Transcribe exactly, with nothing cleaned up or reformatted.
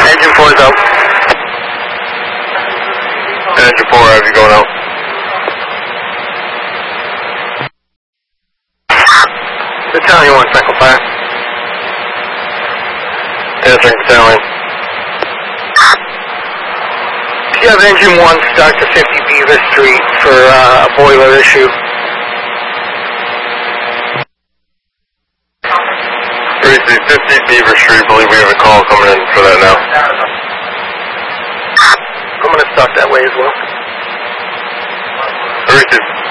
Engine four is out. Engine four, have you going out? Battalion one, cycle fire. Answering battalion. Do you have engine one start to fifty Beaver Street for uh, a boiler issue? Tracy, fifty Beaver Street, I believe we have a call coming in for that now. I'm going to stop that way as well. Tracy.